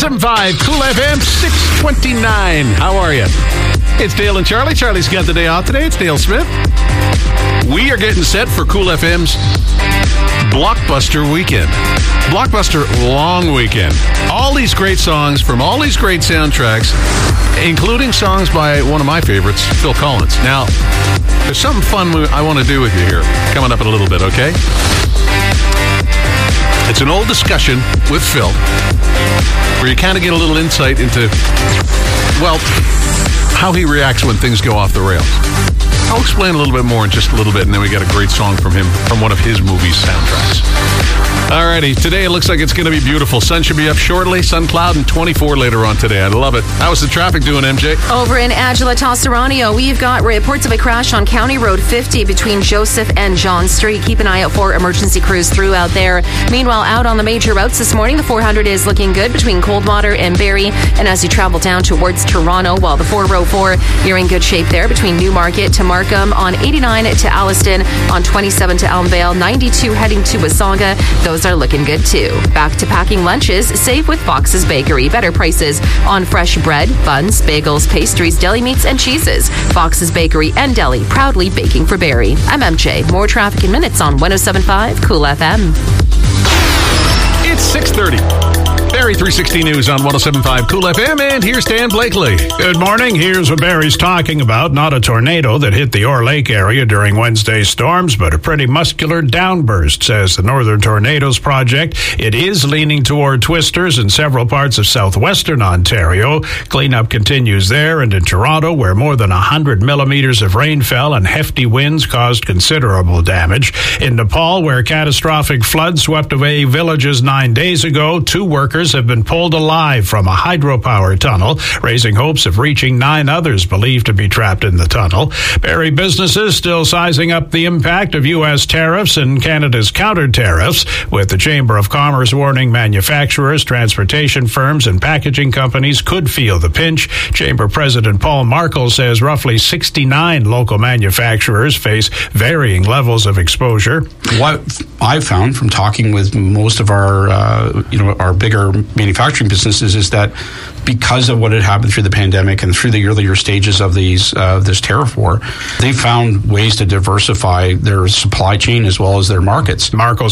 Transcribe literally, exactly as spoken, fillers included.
seven point five Cool F M six twenty-nine. How are you? It's Dale and Charlie. Charlie's got the day off today. It's Dale Smith. We are getting set for Cool F M's Blockbuster Weekend. Blockbuster Long Weekend. All these great songs from all these great soundtracks, including songs by one of my favorites, Phil Collins. Now, there's something fun I want to do with you here coming up in a little bit, okay? It's an old discussion with Phil where you kind of get a little insight into, well, how he reacts when things go off the rails. I'll explain a little bit more in just a little bit, and then we got a great song from him from one of his movie's soundtracks. Alrighty, today it looks like it's going to be beautiful. Sun should be up shortly, sun cloud and twenty-four later on today. I love it. How's the traffic doing, M J? Over in Agila, Tosserano, we've got reports of a crash on County Road fifty between Joseph and John Street. Keep an eye out for emergency crews throughout there. Meanwhile, out on the major routes this morning, the four hundred is looking good between Coldwater and Barrie. And as you travel down towards Toronto, while the four oh four, you're in good shape there between Newmarket to Markham, on eighty-nine to Alliston, on twenty-seven to Elmvale, ninety-two heading to Wasaga. Those are looking good too. Back to packing lunches, save with Fox's Bakery. Better prices on fresh bread, buns, bagels, pastries, deli meats, and cheeses. Fox's Bakery and Deli, proudly baking for Barrie. I'm M J. More traffic in minutes on one oh seven point five Cool F M. It's six thirty. Barrie three sixty News on one oh seven point five Cool F M, and here's Dan Blakely. Good morning. Here's what Barrie's talking about. Not a tornado that hit the Orr Lake area during Wednesday's storms, but a pretty muscular downburst, says the Northern Tornadoes Project. It is leaning toward twisters in several parts of southwestern Ontario. Cleanup continues there and in Toronto, where more than one hundred millimeters of rain fell and hefty winds caused considerable damage. In Nepal, where catastrophic floods swept away villages nine days ago, two workers have been pulled alive from a hydropower tunnel, raising hopes of reaching nine others believed to be trapped in the tunnel. Barrie businesses still sizing up the impact of U S tariffs and Canada's counter tariffs, with the Chamber of Commerce warning manufacturers, transportation firms, and packaging companies could feel the pinch. Chamber President Paul Markle says roughly sixty-nine local manufacturers face varying levels of exposure. What I've found from talking with most of our, uh, you know, our bigger manufacturing businesses is that because of what had happened through the pandemic and through the earlier stages of these uh, this tariff war, they found ways to diversify their supply chain as well as their markets. Markle